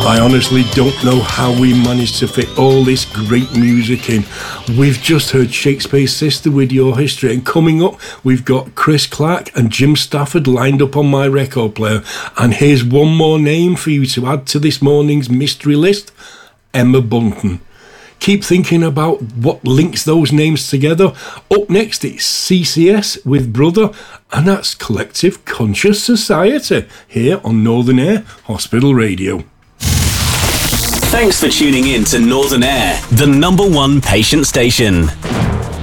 I honestly don't know how we managed to fit all this great music in. We've just heard Shakespeare's Sister with Your History, and coming up we've got Chris Clark and Jim Stafford lined up on my record player. And here's one more name for you to add to this morning's mystery list: Emma Bunton. Keep thinking about what links those names together. Up next, it's CCS with Brother, and that's Collective Conscious Society, here on Northern Air Hospital Radio. Thanks for tuning in to Northern Air, the #1 patient station.